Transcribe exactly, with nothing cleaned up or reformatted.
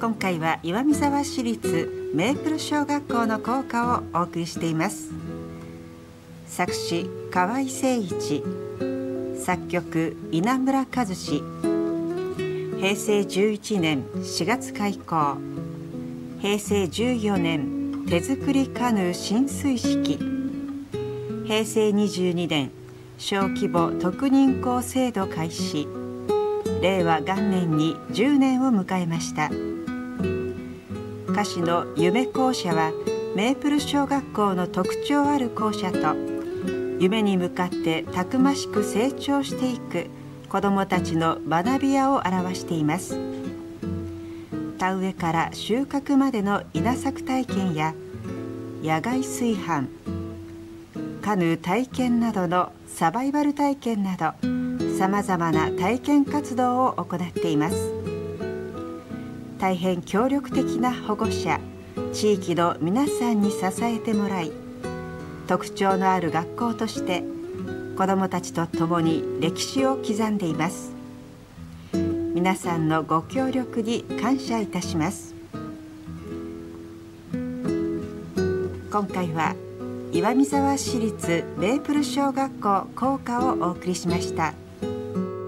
今回は岩見沢市立メープル小学校の校歌をお送りしています。作詞河合誠一、作曲稲村和志。平成じゅういちねんしがつ開校、平成じゅうよねん手作りカヌー進水式、平成にじゅうにねん小規模特認校制度開始、令和元年にじゅうねんを迎えました。歌詞の夢校舎はメープル小学校の特徴ある校舎と、夢に向かってたくましく成長していく子どもたちの学び舎を表しています。田植えから収穫までの稲作体験や野外炊飯、カヌー体験などのサバイバル体験など、さまざまな体験活動を行っています。大変協力的な保護者、地域の皆さんに支えてもらい、特徴のある学校として子どもたちと共に歴史を刻んでいます。皆さんのご協力に感謝いたします。今回は岩見沢市立メープル小学校校歌をお送りしました。